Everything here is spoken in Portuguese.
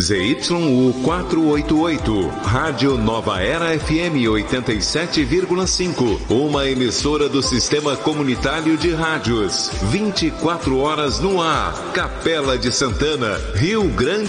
ZYU 488, Rádio Nova Era FM 87,5, uma emissora do Sistema Comunitário de Rádios, 24 horas no ar, Capela de Santana, Rio Grande